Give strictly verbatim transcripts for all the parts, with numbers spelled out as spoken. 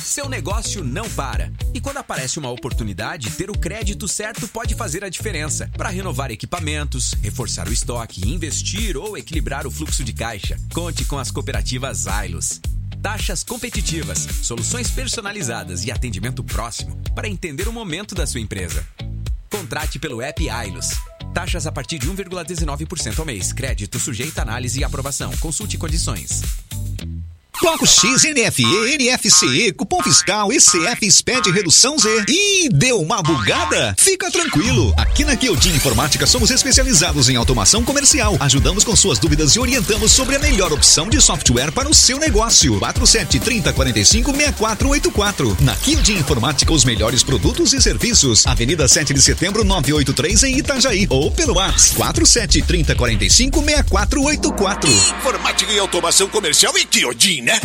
Seu negócio não para. E quando aparece uma oportunidade, ter o crédito certo pode fazer a diferença. Para renovar equipamentos, reforçar o estoque, investir ou equilibrar o fluxo de caixa, conte com as cooperativas Ailos. Taxas competitivas, soluções personalizadas e atendimento próximo para entender o momento da sua empresa. Contrate pelo app Ailos. Taxas a partir de um vírgula dezenove por cento ao mês. Crédito sujeito a análise e aprovação. Consulte condições. Bloco X, N F E, N F C E, cupom fiscal, E C F, S P E D, redução Z. Ih, deu uma bugada? Fica tranquilo. Aqui na Kyojin Informática somos especializados em automação comercial. Ajudamos com suas dúvidas e orientamos sobre a melhor opção de software para o seu negócio. quatro sete três zero quatro cinco seis quatro oito quatro. Na Kyojin Informática, os melhores produtos e serviços. Avenida sete de setembro, novecentos e oitenta e três, em Itajaí. Ou pelo WhatsApp quatro sete três zero quatro cinco seis quatro oito quatro. Informática e automação comercial e Kyojin, né?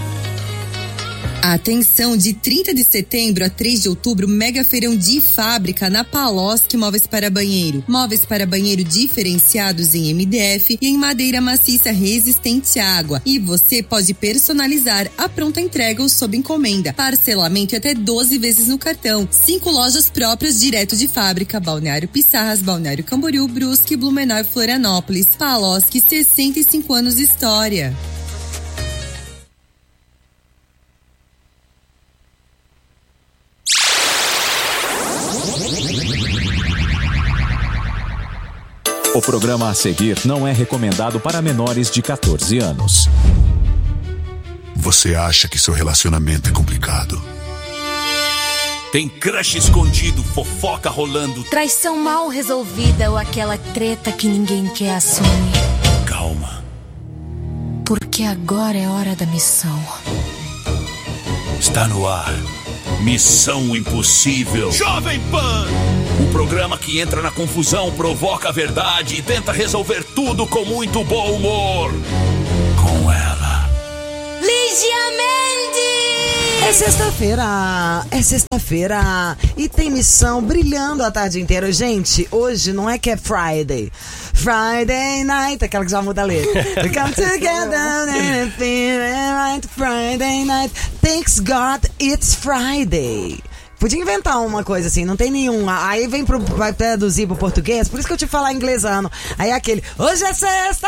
Atenção, de trinta de setembro a três de outubro, mega feirão de fábrica na Paloski Móveis para Banheiro. Móveis para banheiro diferenciados em M D F e em madeira maciça resistente à água. E você pode personalizar a pronta entrega ou sob encomenda. Parcelamento até doze vezes no cartão. Cinco lojas próprias direto de fábrica: Balneário Pissarras, Balneário Camboriú, Brusque, Blumenau e Florianópolis. Paloski, sessenta e cinco anos de história. O programa a seguir não é recomendado para menores de catorze anos. Você acha que seu relacionamento é complicado? Tem crush escondido, fofoca rolando, traição mal resolvida ou aquela treta que ninguém quer assumir. Calma. Porque agora é hora da missão. Está no ar. Missão Impossível. Jovem Pan! O programa que entra na confusão, provoca a verdade e tenta resolver tudo com muito bom humor. Com ela, Lígia Mendes! É sexta-feira, é sexta-feira e tem missão brilhando a tarde inteira. Gente, hoje não é que é Friday. Friday night, aquela que já muda a letra. We come together and feel right. Friday night, thanks God it's Friday. Podia inventar uma coisa assim, não tem nenhum. Aí vem pro, vai traduzir pro português, por isso que eu te falar inglesano. Aí é aquele, hoje é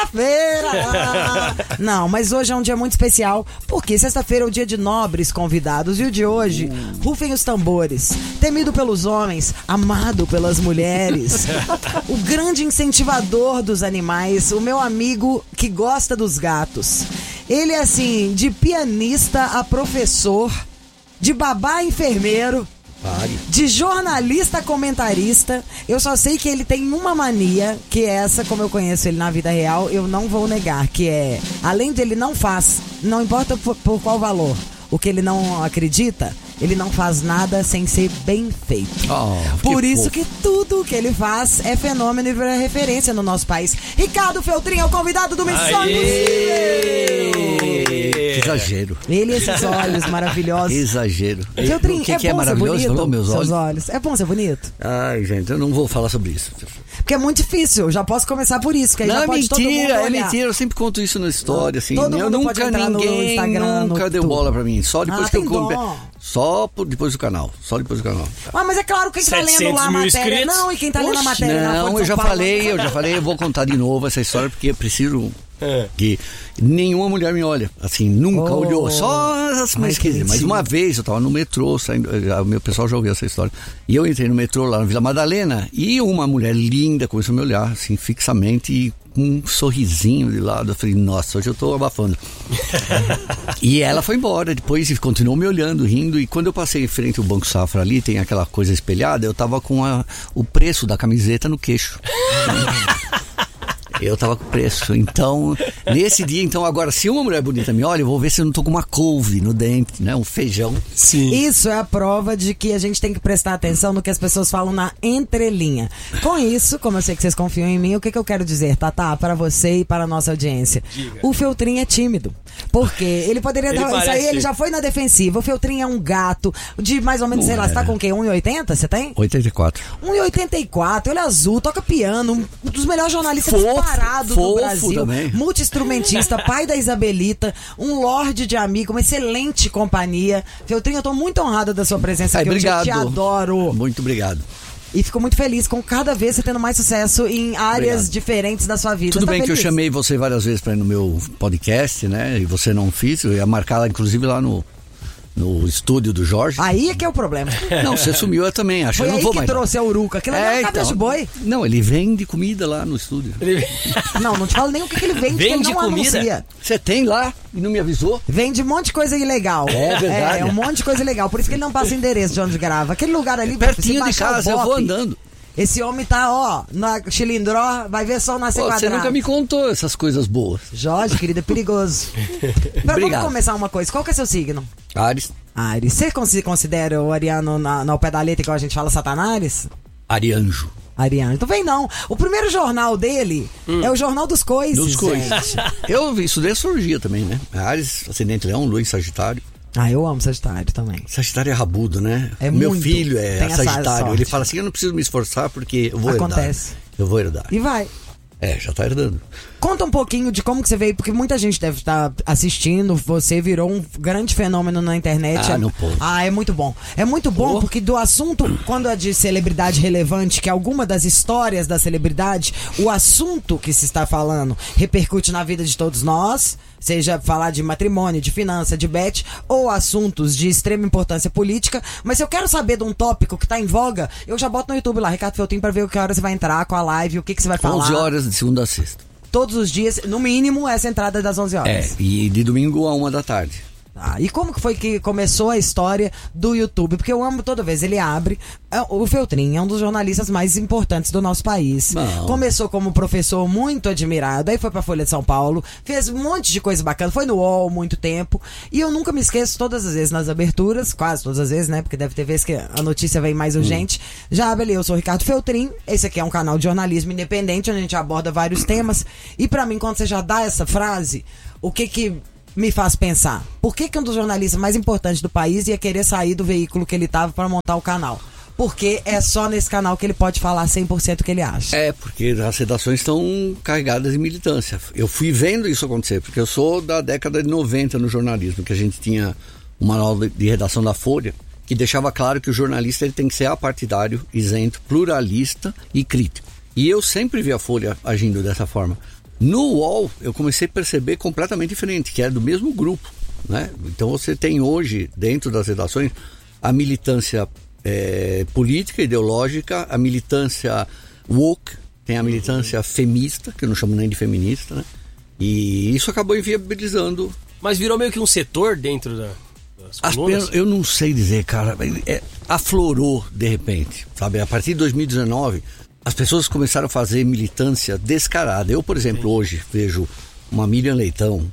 sexta-feira. Não, mas hoje é um dia muito especial, porque sexta-feira é o dia de nobres convidados. E o de hoje, rufem os tambores. Temido pelos homens, amado pelas mulheres. O grande incentivador dos animais, o meu amigo que gosta dos gatos. Ele é assim, de pianista a professor, de babá a enfermeiro, de jornalista a comentarista. Eu só sei que ele tem uma mania, que é essa, como eu conheço ele na vida real, eu não vou negar, que é, além de ele não faz, não importa por, por qual valor, o que ele não acredita, ele não faz nada sem ser bem feito. Oh, Por isso fofo. Que tudo que ele faz é fenômeno e vira referência no nosso país. Ricardo Feltrin é o convidado do Missão Impossível. Que exagero. Ele e esses olhos maravilhosos. Exagero. Feltrin, o que é que bom é maravilhoso? ser bonito? Falou, meus olhos. Seus olhos. É bom ser bonito? Ai, gente, eu não vou falar sobre isso. Porque é muito difícil, eu já posso começar por isso, que aí não, já é pode mentira, todo mundo olhar. é mentira, eu sempre conto isso na história, assim. Todo eu mundo nunca, pode entrar ninguém, no Instagram, nunca no deu tudo. bola pra mim, só depois Ah, que eu tem comprei. dó. Só por, depois do canal, só depois do canal. Ah, mas é claro, quem tá lendo lá a matéria, inscritos? não, e quem tá lendo a Oxe, matéria na não, Folha de eu já São Paulo, falei, eu já falei, eu vou contar de novo essa história, porque eu preciso é. que nenhuma mulher me olha, assim, nunca Oh. olhou, só as mais esquisitas. Mas uma vez eu tava no metrô, saindo, o meu pessoal já ouviu essa história, e eu entrei no metrô lá na Vila Madalena, e uma mulher linda começou a me olhar, assim, fixamente, e com um sorrisinho de lado. Eu falei, nossa, hoje eu tô abafando. E ela foi embora depois, continuou me olhando, rindo. E quando eu passei em frente ao Banco Safra ali, tem aquela coisa espelhada, eu tava com a, o preço da camiseta no queixo. Eu tava com preço. Então, nesse dia, então, agora, se uma mulher bonita me olha, eu vou ver se eu não tô com uma couve no dente, né? Um feijão. Sim. Isso é a prova de que a gente tem que prestar atenção no que as pessoas falam na entrelinha. Com isso, como eu sei que vocês confiam em mim, o que, que eu quero dizer, Tatá, para você e para a nossa audiência? Diga. O Feltrin é tímido. Porque ele poderia ele dar. Isso aí ele já foi na defensiva. O Feltrin é um gato de mais ou menos, não sei é. lá, você tá com o quê? um e oitenta? Você tem? oitenta e quatro. um e oitenta e quatro, ele é azul, toca piano, um dos melhores jornalistas Fofo, do país. tarado Fofo do Brasil, também. multi-instrumentista, pai da Isabelita, um lorde de amigo, uma excelente companhia. Feltrinho, eu tô muito honrada da sua presença Ai, aqui hoje, eu obrigado. te adoro. Muito obrigado. E fico muito feliz com cada vez você tendo mais sucesso em áreas Obrigado. diferentes da sua vida. Tudo Tá bem feliz? que eu chamei você várias vezes para ir no meu podcast, né? E você não fez, eu ia marcar lá, inclusive lá no, no estúdio do Jorge. Aí é que é o problema. Não, você sumiu, eu também acho. Foi eu não aí vou que mais trouxe a Uruca. Aquilo é, é cabeça de boi. Não, ele vende comida lá no estúdio. Não, não te falo nem o que, que ele vende, que ele Vende não comida? anuncia. Você tem lá e não me avisou? Vende um monte de coisa ilegal. É verdade. É, um monte de coisa ilegal. Por isso que ele não passa endereço de onde grava. Aquele lugar ali... Pertinho você de baixar o casa, eu Bop, vou andando. Esse homem tá, ó, na Chilindró, vai ver sol nascer Pô, quadrado. você nunca me contou essas coisas boas. Jorge, querido, é perigoso. Mas vamos começar uma coisa. Qual que é seu signo? Ares. Ares. Você se considera o ariano na, na, ao pé da letra, igual a gente fala, Satanares? Arianjo. Ariano. Então vem não. O primeiro jornal dele hum. é o Jornal dos Coices. Dos Coices. Eu estudei astrologia também, né? Ares, ascendente Leão, Lua em Sagitário. Ah, eu amo Sagitário também. Sagitário é rabudo, né? É Meu muito. filho é Tem Sagitário. Ele fala assim, eu não preciso me esforçar porque eu vou Acontece. herdar. Eu vou herdar. E vai. É, já tá herdando. Conta um pouquinho de como que você veio, porque muita gente deve estar assistindo, você virou um grande fenômeno na internet. Ah, não pode. Ah, é muito bom. É muito bom porque do assunto, quando é de celebridade relevante, que é alguma das histórias da celebridade, o assunto que se está falando repercute na vida de todos nós, seja falar de matrimônio, de finança, de bet, ou assuntos de extrema importância política. Mas se eu quero saber de um tópico que tá em voga, eu já boto no YouTube lá, Ricardo Feltrinho, pra ver que hora você vai entrar com a live, o que, que você vai falar. onze horas de segunda a sexta. Todos os dias, no mínimo, essa entrada das onze horas. É, e de domingo a uma da tarde. Ah, e como que foi que começou a história do YouTube? Porque eu amo toda vez, ele abre. O Feltrinho é um dos jornalistas mais importantes do nosso país. Não. Começou como professor muito admirado, aí foi pra Folha de São Paulo, fez um monte de coisa bacana, foi no U O L muito tempo. E eu nunca me esqueço, todas as vezes nas aberturas, quase todas as vezes, né? Porque deve ter vezes que a notícia vem mais urgente. Hum. Já abre ali, eu sou o Ricardo Feltrinho, esse aqui é um canal de jornalismo independente, onde a gente aborda vários temas. E pra mim, quando você já dá essa frase, o que que me faz pensar? Por que que um dos jornalistas mais importantes do país ia querer sair do veículo que ele tava para montar o canal? Porque é só nesse canal que ele pode falar cem por cento o que ele acha. É, porque as redações estão carregadas de militância. Eu fui vendo isso acontecer, porque eu sou da década de noventa no jornalismo, que a gente tinha um manual de redação da Folha, que deixava claro que o jornalista ele tem que ser apartidário, isento, pluralista e crítico. E eu sempre vi a Folha agindo dessa forma. No U O L, eu comecei a perceber completamente diferente, que é do mesmo grupo, né? Então você tem hoje, dentro das redações, a militância é, política, ideológica, a militância woke, tem a militância femista, que eu não chamo nem de feminista, né? E isso acabou inviabilizando. Mas virou meio que um setor dentro da, das colunas? Eu não sei dizer, cara. É, aflorou, de repente, sabe? A partir de dois mil e dezenove... as pessoas começaram a fazer militância descarada. Eu, por exemplo, Sim. hoje vejo uma Miriam Leitão,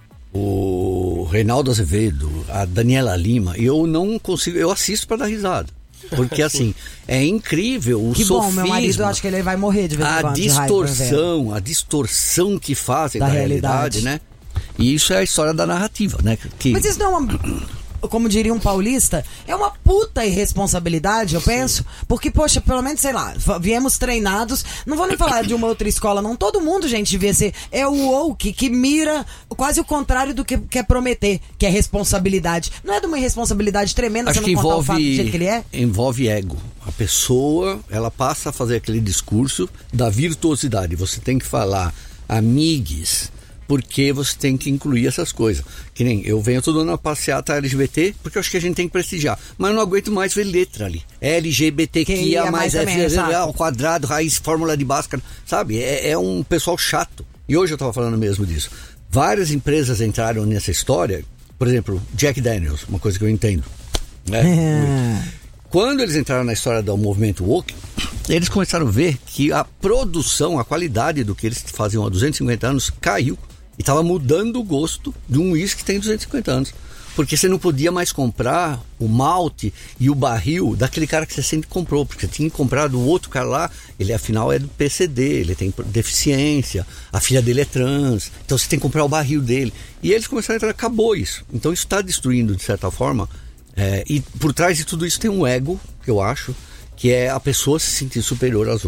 o Reinaldo Azevedo, a Daniela Lima, e eu não consigo, eu assisto para dar risada. Porque assim, é incrível o que sofisma. Que bom, meu marido, eu acho que ele vai morrer de vez em a quando. distorção, raiva, a distorção que fazem da, da realidade, realidade, né? E isso é a história da narrativa, né? Que... Mas isso não é uma... como diria um paulista, é uma puta irresponsabilidade, eu Sim. penso, porque, poxa, pelo menos, sei lá, viemos treinados, não vou nem falar de uma outra escola, não, todo mundo, gente, devia ser, é o woke que mira quase o contrário do que quer prometer, que é responsabilidade. Não é de uma irresponsabilidade tremenda Acho você não contar envolve, o fato do jeito que ele é? Envolve ego. A pessoa, ela passa a fazer aquele discurso da virtuosidade, você tem que falar, amigues, porque você tem que incluir essas coisas. Que nem eu venho todo ano na passeata L G B T, porque eu acho que a gente tem que prestigiar. Mas eu não aguento mais ver letra ali. L G B T Q I A mais F, ao quadrado, raiz, fórmula de Bhaskara, sabe? É, é um pessoal chato. E hoje eu estava falando mesmo disso. Várias empresas entraram nessa história. Por exemplo, Jack Daniels, uma coisa que eu entendo. Né? É. Quando eles entraram na história do movimento woke, eles começaram a ver que a produção, a qualidade do que eles faziam há duzentos e cinquenta anos caiu. E estava mudando o gosto de um uísque que tem duzentos e cinquenta anos. Porque você não podia mais comprar o malte e o barril daquele cara que você sempre comprou. Porque você tinha comprado o outro cara lá, ele afinal é do P C D, ele tem deficiência, a filha dele é trans, então você tem que comprar o barril dele. E eles começaram a entrar, acabou isso. Então isso está destruindo, de certa forma. É, e por trás de tudo isso tem um ego, que eu acho, que é a pessoa se sentir superior às outras.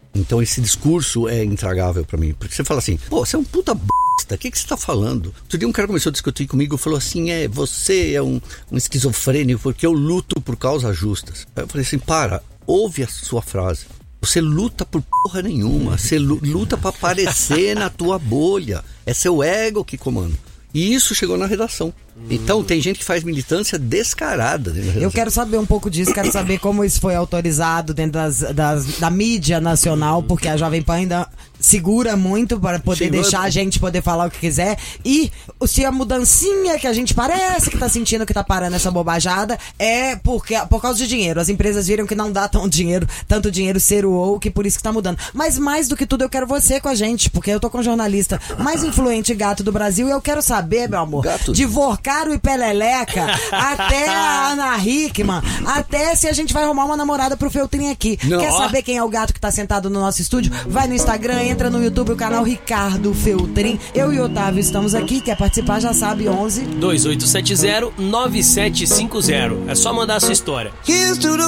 Então esse discurso é intragável pra mim. Porque você fala assim, pô, você é um puta bosta, o que, que você tá falando? Outro dia um cara começou a discutir comigo e falou assim, é, você é um, um esquizofrênico porque eu luto por causas justas. Aí eu falei assim, para, ouve a sua frase. Você luta por porra nenhuma, você luta pra aparecer na tua bolha. É seu ego que comanda. E isso chegou na redação. Então tem gente que faz militância descarada. Eu quero saber um pouco disso, quero saber como isso foi autorizado dentro das, das, da mídia nacional, porque a Jovem Pan ainda segura muito para poder Sim, deixar eu... a gente poder falar o que quiser. E se a mudancinha que a gente parece que tá sentindo que tá parando essa bobajada é porque, por causa de dinheiro. As empresas viram que não dá tão dinheiro, tanto dinheiro ser o ou, que por isso que tá mudando. Mas mais do que tudo eu quero você com a gente, porque eu tô com o jornalista mais influente gato do Brasil e eu quero saber, meu amor, gato. de Vorcaro e Peleleca até a Ana Hickman, até se a gente vai arrumar uma namorada pro Feltrin aqui. Não. Quer saber quem é o gato que tá sentado no nosso estúdio? Vai no Instagram, entra no YouTube, o canal Ricardo Feltrin. Eu e o Otávio estamos aqui. Quer participar, já sabe, onze dois oito sete zero nove sete cinco zero. É só mandar a sua história. Here's to the